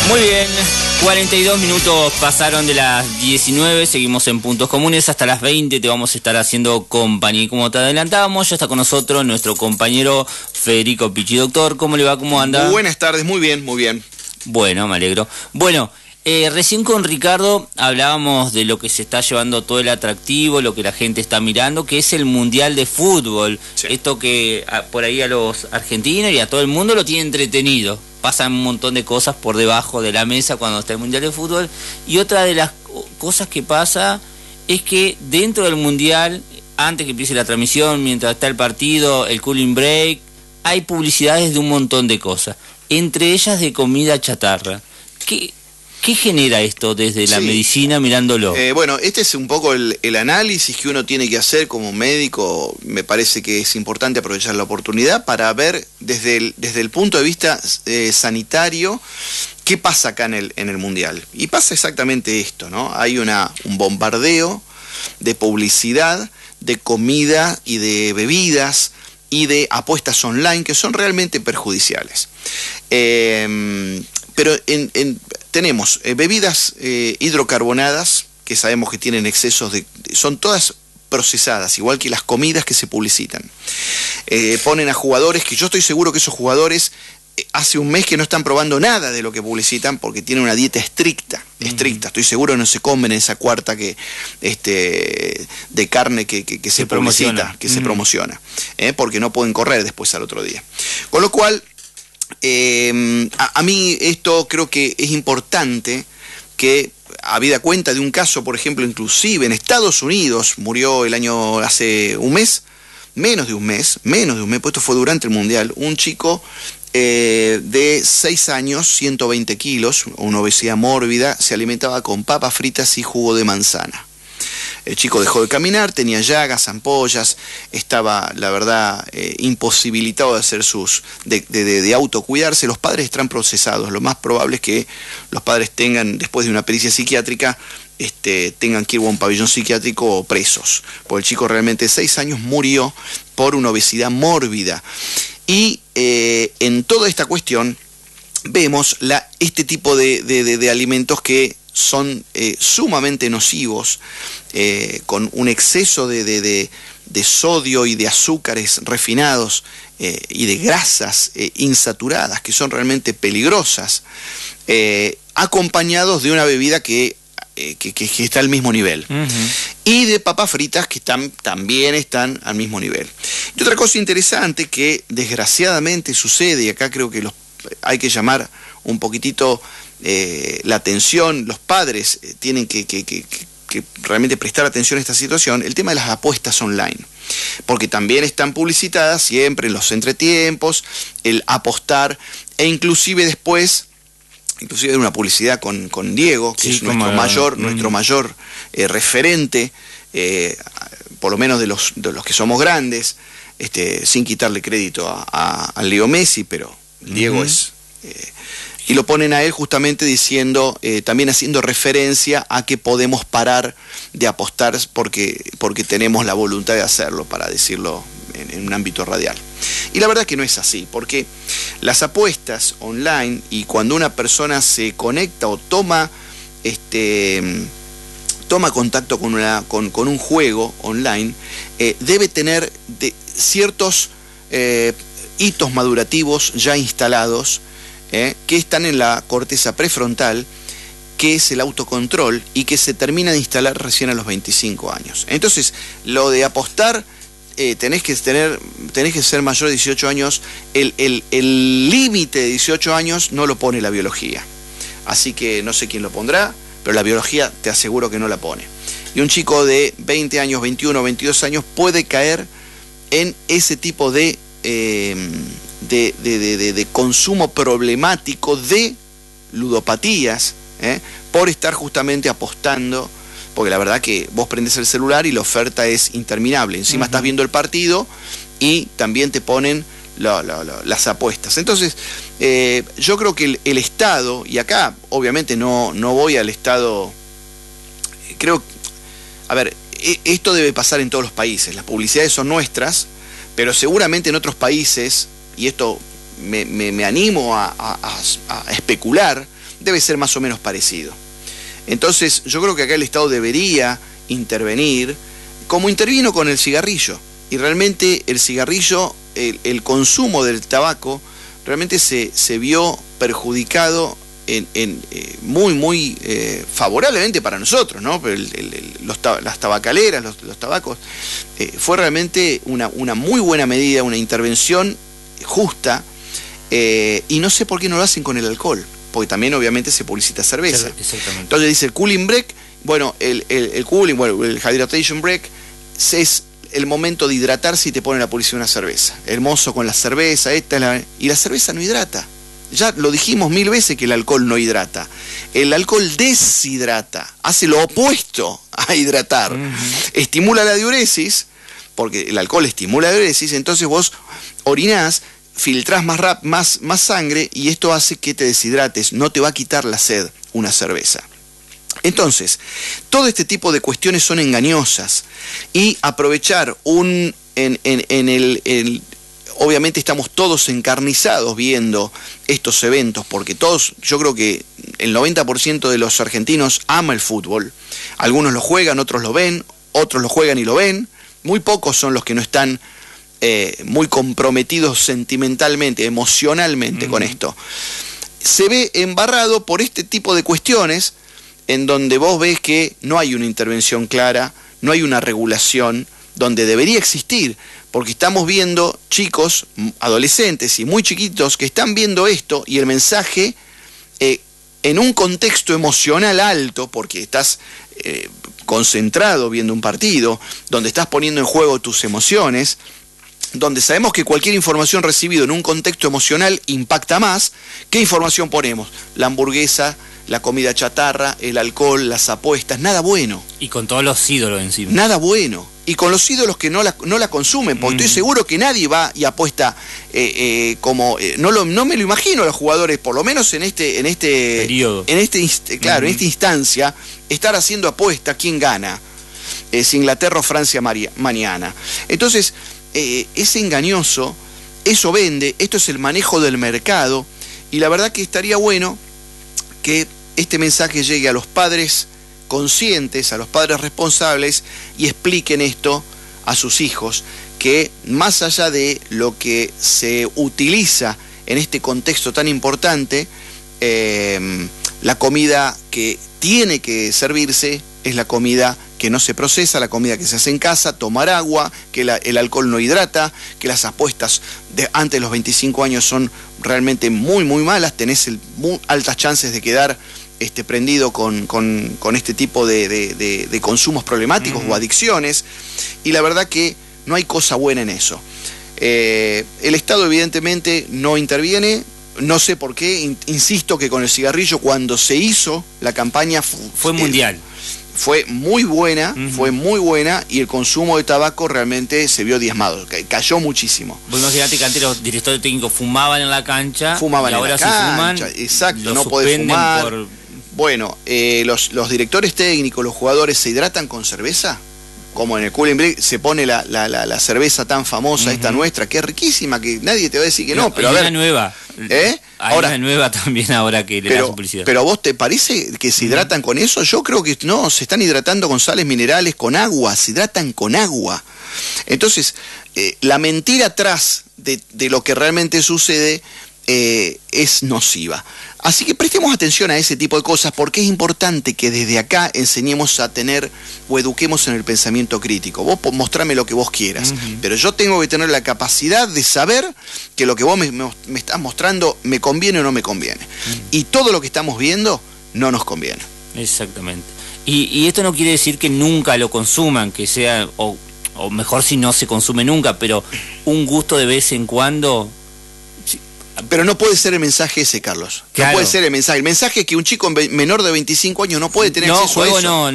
Muy bien, 42 minutos pasaron de las 19, seguimos en Puntos Comunes, hasta las 20 te vamos a estar haciendo compañía. Y como te adelantábamos, ya está con nosotros nuestro compañero Federico Pichi. Doctor, ¿cómo le va? ¿Cómo anda? Buenas tardes, muy bien, muy bien. Bueno, me alegro. Bueno, recién con Ricardo hablábamos de lo que se está llevando todo el atractivo, lo que la gente está mirando, que es el Mundial de Fútbol. Sí. Esto que por ahí a los argentinos y a todo el mundo lo tiene entretenido. Pasan un montón de cosas por debajo de la mesa cuando está el Mundial de Fútbol. Y otra de las cosas que pasa es que dentro del Mundial, antes que empiece la transmisión, mientras está el partido, el cooling break, hay publicidades de un montón de cosas, entre ellas de comida chatarra. ¿Qué genera esto desde la medicina mirándolo? Bueno, este es un poco el análisis que uno tiene que hacer como médico. Me parece que es importante aprovechar la oportunidad para ver desde el punto de vista sanitario qué pasa acá en el Mundial. Y pasa exactamente esto, ¿no? Hay un bombardeo de publicidad, de comida y de bebidas y de apuestas online que son realmente perjudiciales. Pero tenemos bebidas hidrocarbonadas, que sabemos que tienen excesos son todas procesadas, igual que las comidas que se publicitan. Ponen a jugadores que yo estoy seguro que esos jugadores hace un mes que no están probando nada de lo que publicitan porque tienen una dieta estricta. Estoy seguro que no se comen esa cuarta de carne que se publicita, que se promociona, porque no pueden correr después al otro día. Con lo cual, a mí esto creo que es importante que, habida cuenta de un caso, por ejemplo, inclusive en Estados Unidos, murió hace un mes, menos de un mes, pues esto fue durante el Mundial, un chico de 6 años, 120 kilos, una obesidad mórbida, se alimentaba con papas fritas y jugo de manzana. El chico dejó de caminar, tenía llagas, ampollas, estaba, la verdad, imposibilitado de hacer de autocuidarse. Los padres están procesados. Lo más probable es que los padres tengan, después de una pericia psiquiátrica, tengan que ir a un pabellón psiquiátrico o presos. Porque el chico realmente de 6 años murió por una obesidad mórbida. Y en toda esta cuestión vemos este tipo de alimentos que son sumamente nocivos, con un exceso de sodio y de azúcares refinados y de grasas insaturadas que son realmente peligrosas, acompañados de una bebida que está al mismo nivel, y de papas fritas que también están al mismo nivel. Y otra cosa interesante que desgraciadamente sucede, y acá creo que hay que llamar un poquitito la atención, los padres tienen que realmente prestar atención a esta situación, el tema de las apuestas online, porque también están publicitadas siempre en los entretiempos, el apostar, e inclusive después, inclusive una publicidad con Diego, que es nuestro mayor referente, por lo menos de los que somos grandes, sin quitarle crédito a Leo Messi, pero Diego es... y lo ponen a él justamente diciendo, también haciendo referencia a que podemos parar de apostar porque tenemos la voluntad de hacerlo, para decirlo en un ámbito radial. Y la verdad que no es así, porque las apuestas online, y cuando una persona se conecta o toma contacto con un juego online, debe tener ciertos hitos madurativos ya instalados, que están en la corteza prefrontal, que es el autocontrol y que se termina de instalar recién a los 25 años. Entonces, lo de apostar, tenés que ser mayor de 18 años, el límite de 18 años no lo pone la biología. Así que no sé quién lo pondrá, pero la biología te aseguro que no la pone. Y un chico de 20 años, 21, 22 años puede caer en ese tipo de consumo problemático de ludopatías, por estar justamente apostando, porque la verdad que vos prendés el celular y la oferta es interminable, encima estás viendo el partido y también te ponen las apuestas. Entonces, yo creo que el Estado, y acá obviamente no voy al Estado, creo, a ver, esto debe pasar en todos los países, las publicidades son nuestras, pero seguramente en otros países, y esto me animo a especular, debe ser más o menos parecido. Entonces yo creo que acá el Estado debería intervenir como intervino con el cigarrillo, y realmente el cigarrillo, el consumo del tabaco realmente se vio perjudicado muy favorablemente para nosotros, ¿no? Las tabacaleras, los tabacos, fue realmente una muy buena medida, una intervención justa, y no sé por qué no lo hacen con el alcohol, porque también obviamente se publicita cerveza. Exactamente. Entonces dice el cooling break, bueno, el cooling, bueno, el hydration break es el momento de hidratarse y te pone la publicidad una cerveza. Hermoso con la cerveza, y la cerveza no hidrata. Ya lo dijimos 1000 veces que el alcohol no hidrata. El alcohol deshidrata, hace lo opuesto a hidratar. Estimula la diuresis, porque el alcohol estimula la diuresis, entonces vos orinás, filtrás más sangre, y esto hace que te deshidrates. No te va a quitar la sed una cerveza. Entonces, todo este tipo de cuestiones son engañosas, y aprovechar obviamente estamos todos encarnizados viendo estos eventos, porque todos, yo creo que el 90% de los argentinos ama el fútbol. Algunos lo juegan, otros lo ven, otros lo juegan y lo ven. Muy pocos son los que no están muy comprometidos sentimentalmente, emocionalmente con esto. Se ve embarrado por este tipo de cuestiones en donde vos ves que no hay una intervención clara, no hay una regulación donde debería existir, porque estamos viendo chicos, adolescentes y muy chiquitos que están viendo esto, y el mensaje en un contexto emocional alto, porque estás concentrado viendo un partido, donde estás poniendo en juego tus emociones, donde sabemos que cualquier información recibida en un contexto emocional impacta más. ¿Qué información ponemos? La hamburguesa, la comida chatarra, el alcohol, las apuestas, nada bueno. Y con todos los ídolos encima. Nada bueno. Y con los ídolos que no la consumen, porque estoy seguro que nadie va y apuesta no me lo imagino a los jugadores, por lo menos en este periodo. En esta instancia, estar haciendo apuesta quién gana, si Inglaterra o Francia mañana. Entonces, es engañoso, eso vende, esto es el manejo del mercado, y la verdad que estaría bueno que este mensaje llegue a los padres conscientes, a los padres responsables, y expliquen esto a sus hijos, que más allá de lo que se utiliza en este contexto tan importante, la comida que tiene que servirse es la comida que no se procesa, la comida que se hace en casa, tomar agua, que el alcohol no hidrata, que las apuestas antes de los 25 años son realmente muy malas, tenés altas chances de quedar prendido con este tipo de consumos problemáticos o adicciones, y la verdad que no hay cosa buena en eso. El Estado evidentemente no interviene, no sé por qué, insisto que con el cigarrillo, cuando se hizo la campaña fue mundial. Fue muy buena, y el consumo de tabaco realmente se vio diezmado, cayó muchísimo. Vos imaginate que antes los directores técnicos fumaban en la cancha, y ahora si fuman, exacto, no podés fumar. Bueno, los directores técnicos, los jugadores, ¿se hidratan con cerveza? Como en el cooling break se pone la cerveza tan famosa, esta nuestra, que es riquísima, que nadie te va a decir que no, pero a ver. Hay una nueva. Hay una nueva también ahora que le da su publicidad. Pero ¿a vos te parece que se hidratan con eso? Yo creo que no, se están hidratando con sales minerales, con agua, se hidratan con agua. Entonces, la mentira atrás de lo que realmente sucede es nociva. Así que prestemos atención a ese tipo de cosas, porque es importante que desde acá enseñemos a tener o eduquemos en el pensamiento crítico. Vos mostrame lo que vos quieras, pero yo tengo que tener la capacidad de saber que lo que vos me estás mostrando me conviene o no me conviene. Y todo lo que estamos viendo no nos conviene. Exactamente. Y esto no quiere decir que nunca lo consuman, que sea, o mejor si no se consume nunca, pero un gusto de vez en cuando. Pero no puede ser el mensaje ese, Carlos. Claro. No puede ser el mensaje. El mensaje es que un chico menor de 25 años no puede tener acceso a eso.